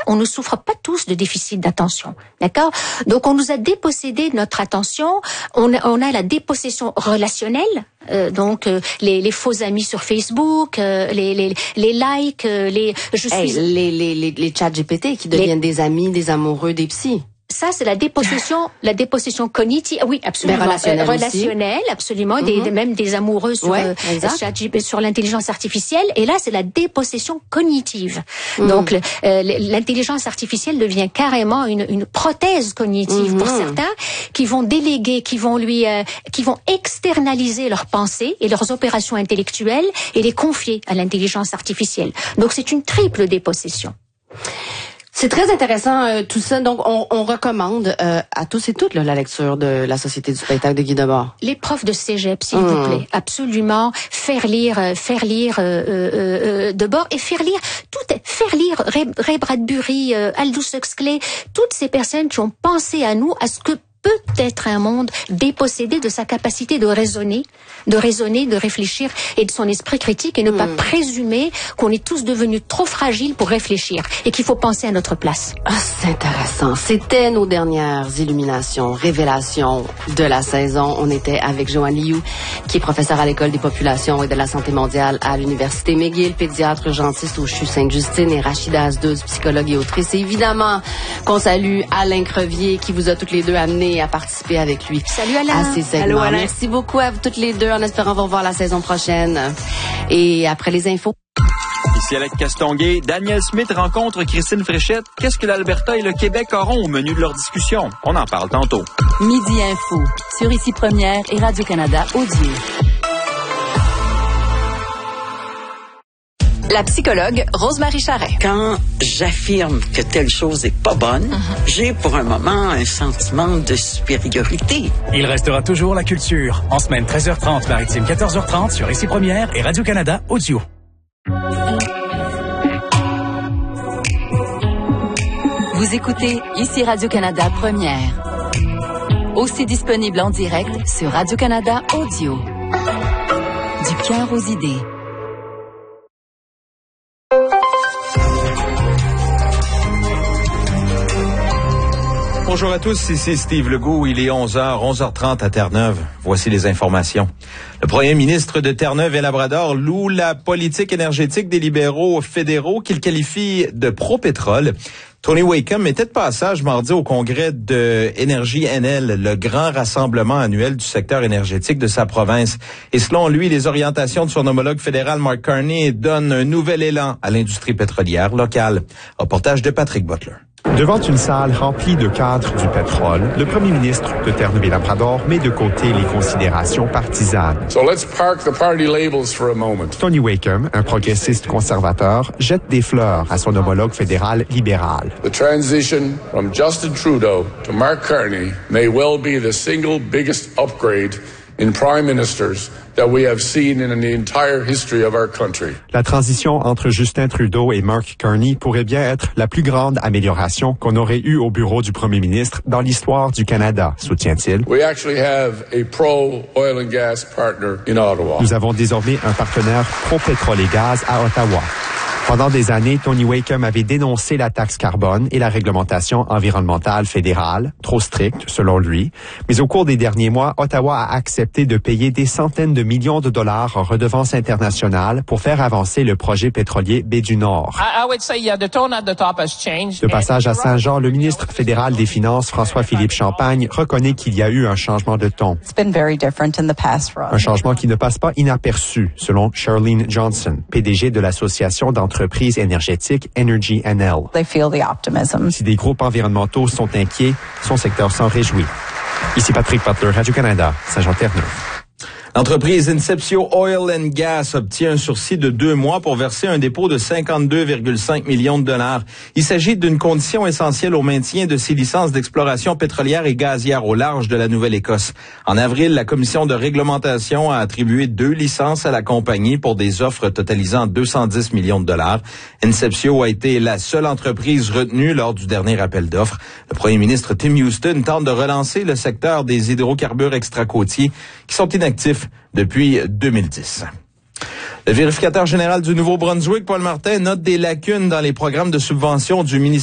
on ne souffre pas tous de déficit d'attention. D'accord? Donc, on nous a dépossédé de notre attention. On a la dépossession relationnelle. Les faux amis sur Facebook, les likes, les chats GPT qui deviennent des amis, des amoureux, des psys. Ça, c'est la dépossession cognitive. Oui, absolument. Relationnelle, absolument. Même des amoureux sur l'intelligence artificielle. Et là, c'est la dépossession cognitive. Donc, l'intelligence artificielle devient carrément une prothèse cognitive pour certains qui vont déléguer, qui vont externaliser leurs pensées et leurs opérations intellectuelles et les confier à l'intelligence artificielle. Donc, c'est une triple dépossession. C'est très intéressant tout ça. Donc, on recommande à tous et toutes la lecture de La Société du spectacle de Guy Debord. Les profs de cégep, s'il vous plaît, absolument faire lire Debord et faire lire Ray Bradbury, Aldous Huxley, toutes ces personnes qui ont pensé à nous, à ce que peut être un monde dépossédé de sa capacité de raisonner, de réfléchir et de son esprit critique et ne pas présumer qu'on est tous devenus trop fragiles pour réfléchir et qu'il faut penser à notre place. Ah, c'est intéressant. C'était nos dernières illuminations, révélations de la saison. On était avec Joanne Liu, qui est professeure à l'École des populations et de la santé mondiale à l'Université McGill, pédiatre urgentiste au CHU Sainte-Justine, et Rachida Azdouz, psychologue et autrice. Et évidemment, qu'on salue Alain Crevier, qui vous a toutes les deux amenés à participer avec lui. Salut Alain. À ces segments. Allô, Alain. Merci beaucoup à vous toutes les deux, en espérant vous revoir la saison prochaine. Et après les infos. Ici Alec Castonguay, Daniel Smith rencontre Christine Fréchette. Qu'est-ce que l'Alberta et le Québec auront au menu de leur discussion? On en parle tantôt. Midi Info, sur Ici Première et Radio-Canada Audio. La psychologue Rose-Marie Charret. Quand j'affirme que telle chose est pas bonne, j'ai pour un moment un sentiment de supériorité. Il restera toujours la culture. En semaine 13h30, maritime 14h30 sur Ici Première et Radio-Canada Audio. Vous écoutez Ici Radio-Canada Première. Aussi disponible en direct sur Radio-Canada Audio. Du cœur aux idées. Bonjour à tous, ici Steve Legault. Il est 11h30 à Terre-Neuve. Voici les informations. Le premier ministre de Terre-Neuve et Labrador loue la politique énergétique des libéraux fédéraux qu'il qualifie de pro-pétrole. Tony Wakeham était de passage mardi au congrès de Énergie NL, le grand rassemblement annuel du secteur énergétique de sa province. Et selon lui, les orientations de son homologue fédéral Mark Carney donnent un nouvel élan à l'industrie pétrolière locale. Reportage de Patrick Butler. Devant une salle remplie de cadres du pétrole, le premier ministre de Terre-Neuve et Labrador met de côté les considérations partisanes. So let's park the party labels for a moment. Tony Wakeham, un progressiste conservateur, jette des fleurs à son homologue fédéral libéral. The transition from Justin Trudeau to Mark Carney may well be the single biggest upgrade in prime ministers that we have seen in the entire history of our country. La transition entre Justin Trudeau et Mark Carney pourrait bien être la plus grande amélioration qu'on aurait eue au bureau du premier ministre dans l'histoire du Canada, soutient-il. We actually have a pro-oil and gas partner in Ottawa. Nous avons désormais un partenaire pro-pétrole et gaz à Ottawa. Pendant des années, Tony Wakeham avait dénoncé la taxe carbone et la réglementation environnementale fédérale, trop stricte selon lui. Mais au cours des derniers mois, Ottawa a accepté de payer des centaines de millions de dollars en redevances internationales pour faire avancer le projet pétrolier Baie du Nord. De passage à Saint-Jean, le ministre fédéral des Finances, François-Philippe Champagne, reconnaît qu'il y a eu un changement de ton. Un changement qui ne passe pas inaperçu, selon Charlene Johnson, PDG de l'Association d'entreprises énergétiques Energy NL. Si des groupes environnementaux sont inquiets, son secteur s'en réjouit. Ici Patrick Butler, Radio-Canada, Saint-Jean-Terre-Neuve. L'entreprise Inceptio Oil and Gas obtient un sursis de 2 mois pour verser un dépôt de 52,5 millions de dollars. Il s'agit d'une condition essentielle au maintien de ses licences d'exploration pétrolière et gazière au large de la Nouvelle-Écosse. En avril, la commission de réglementation a attribué 2 licences à la compagnie pour des offres totalisant 210 millions de dollars. Inceptio a été la seule entreprise retenue lors du dernier appel d'offres. Le premier ministre Tim Houston tente de relancer le secteur des hydrocarbures extracôtiers qui sont inactifs depuis 2010. Le vérificateur général du Nouveau-Brunswick, Paul Martin, note des lacunes dans les programmes de subvention du ministère